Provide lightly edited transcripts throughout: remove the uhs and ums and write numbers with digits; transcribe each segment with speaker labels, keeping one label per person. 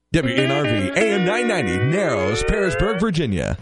Speaker 1: WNRV AM 990, Narrows, Parisburg, Virginia.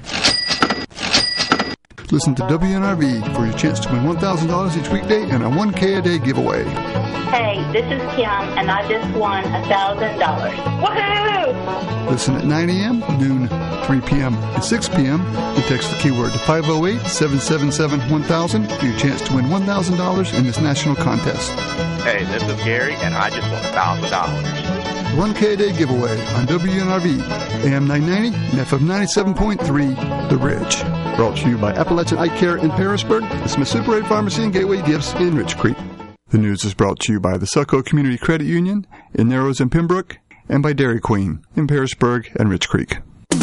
Speaker 2: Listen to WNRV for your chance to win $1,000 each weekday and a 1K a day giveaway.
Speaker 3: Hey, this is Kim, and I just won $1,000. Woohoo!
Speaker 2: Listen at 9 a.m., noon, 3 p.m., and 6 p.m. and text the keyword to 508-777-1000 for your chance to win $1,000 in this national contest.
Speaker 4: Hey, this is Gary, and I just won $1,000.
Speaker 2: 1K a day giveaway on WNRV, AM 990 and FM 97.3, The Ridge. Brought to you by Appalachian Eye Care in Parisburg, the Smith Super 8 Pharmacy and Gateway Gifts in Rich Creek. The news is brought to you by the Selco Community Credit Union in Narrows and Pembroke, and by Dairy Queen in Parisburg and Rich Creek.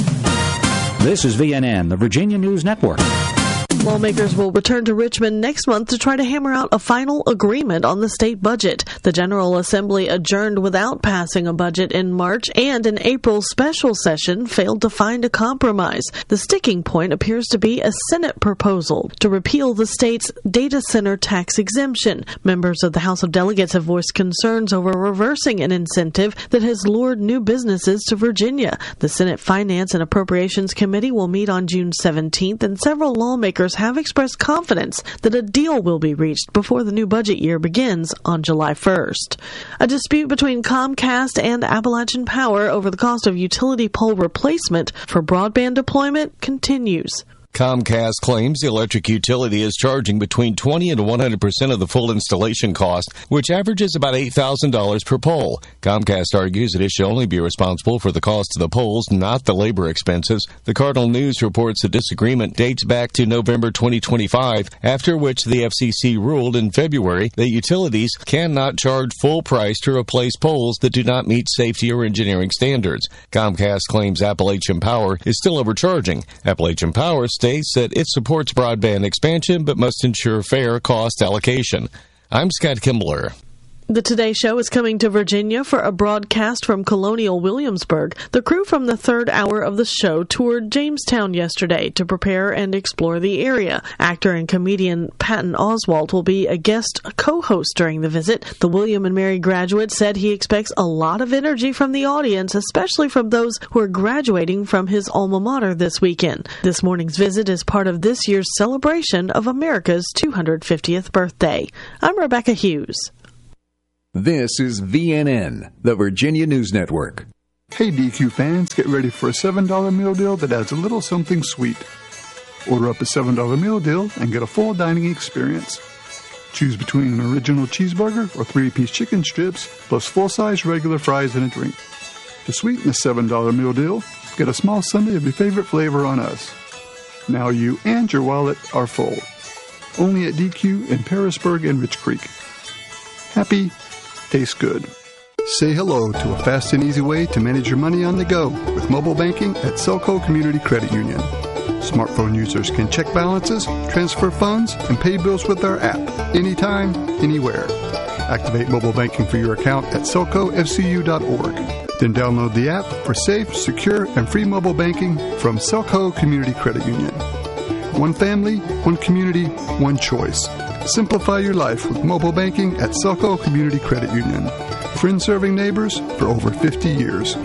Speaker 5: This is VNN, the Virginia News Network.
Speaker 6: Lawmakers will return to Richmond next month to try to hammer out a final agreement on the state budget. The General Assembly adjourned without passing a budget in March, and an April special session failed to find a compromise. The sticking point appears to be a Senate proposal to repeal the state's data center tax exemption. Members of the House of Delegates have voiced concerns over reversing an incentive that has lured new businesses to Virginia. The Senate Finance and Appropriations Committee will meet on June 17th, and several lawmakers have expressed confidence that a deal will be reached before the new budget year begins on July 1st. A dispute between Comcast and Appalachian Power over the cost of utility pole replacement for broadband deployment continues.
Speaker 7: Comcast claims the electric utility is charging between 20 and 100% of the full installation cost, which averages about $8,000 per pole. Comcast argues that it should only be responsible for the cost of the poles, not the labor expenses. The Cardinal News reports the disagreement dates back to November 2025, after which the FCC ruled in February that utilities cannot charge full price to replace poles that do not meet safety or engineering standards. Comcast claims Appalachian Power is still overcharging. Appalachian Power states that it supports broadband expansion but must ensure fair cost allocation. I'm Scott Kimbler.
Speaker 6: The Today Show is coming to Virginia for a broadcast from Colonial Williamsburg. The crew from the third hour of the show toured Jamestown yesterday to prepare and explore the area. Actor and comedian Patton Oswalt will be a guest co-host during the visit. The William and Mary graduate said he expects a lot of energy from the audience, especially from those who are graduating from his alma mater this weekend. This morning's visit is part of this year's celebration of America's 250th birthday. I'm Rebecca Hughes.
Speaker 8: This is VNN, the Virginia News Network.
Speaker 2: Hey DQ fans, get ready for a $7 meal deal that adds a little something sweet. Order up a $7 meal deal and get a full dining experience. Choose between an original cheeseburger or 3-piece chicken strips, plus full-size regular fries and a drink. To sweeten the $7 meal deal, get a small sundae of your favorite flavor on us. Now you and your wallet are full. Only at DQ in Parisburg and Rich Creek. Happy, tastes good. Say hello to a fast and easy way to manage your money on the go with mobile banking at Selco Community Credit Union. Smartphone users can check balances, transfer funds, and pay bills with our app anytime, anywhere. Activate mobile banking for your account at selcofcu.org. Then download the app for safe, secure, and free mobile banking from Selco Community Credit Union. One family, one community, one choice. Simplify your life with mobile banking at Selco Community Credit Union. Friends serving neighbors for over 50 years.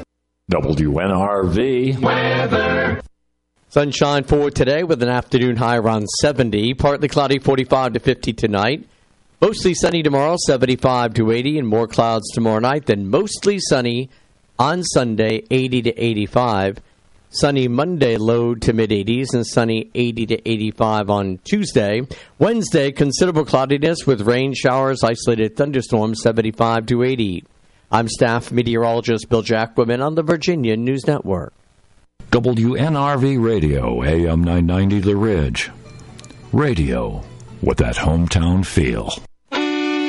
Speaker 9: WNRV weather. Sunshine for today with an afternoon high around 70. Partly cloudy, 45 to 50 tonight. Mostly sunny tomorrow, 75 to 80, and more clouds tomorrow night. Then mostly sunny on Sunday, 80 to 85. Sunny Monday, low to mid-80s, and sunny 80 to 85 on Tuesday. Wednesday, considerable cloudiness with rain showers, isolated thunderstorms, 75 to 80. I'm staff meteorologist Bill Jacquemin on the Virginia News Network.
Speaker 5: WNRV Radio, AM 990 The Ridge. Radio with that hometown feel.